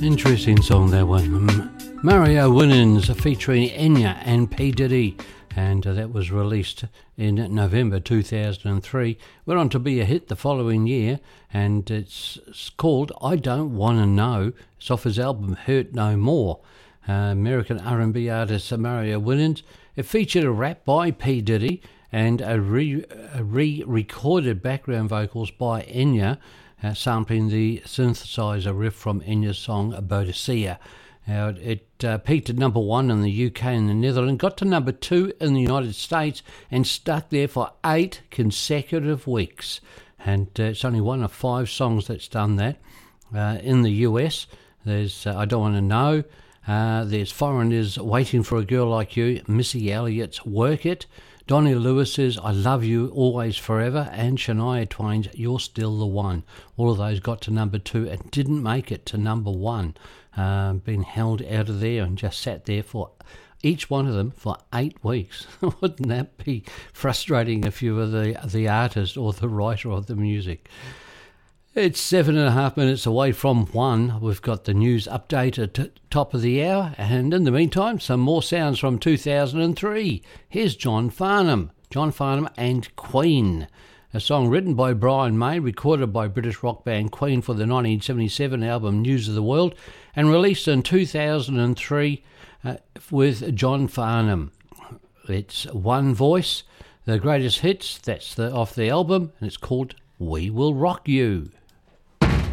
Interesting song, that one. Mario Winans featuring Enya and P. Diddy, and that was released in November 2003. Went on to be a hit the following year, and it's called I Don't Wanna Know. It's off his album Hurt No More. American R&B artist Mario Winans. It featured a rap by P. Diddy and a re-recorded background vocals by Enya, sampling the synthesizer riff from Enya's song Bodicea. Now, it peaked at number 1 in the UK and the Netherlands, got to number 2 in the United States, and stuck there for 8 consecutive weeks. And it's only one of 5 songs that's done that. In the US, there's I Don't Want to Know, there's Foreigners, Waiting for a Girl Like You, Missy Elliott's Work It, Donnie Lewis's I Love You Always Forever, and Shania Twain's You're Still the One. All of those got to number 2 and didn't make it to number 1. Been held out of there and just sat there for each one of them for 8 weeks. Wouldn't that be frustrating if you were the artist or the writer of the music? It's 7.5 minutes away from 1. We've got the news update at top of the hour, and in the meantime, some more sounds from 2003. Here's John Farnham and Queen. A song written by Brian May, recorded by British rock band Queen for the 1977 album News of the World, and released in 2003 with John Farnham. It's One Voice, the greatest hits, that's off the album, and it's called We Will Rock You.